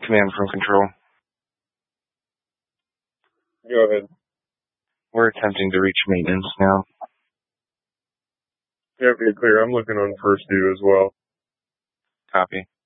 Command from Control. Go ahead. We're attempting to reach maintenance now. Yeah, be clear. I'm looking on first due as well. Copy.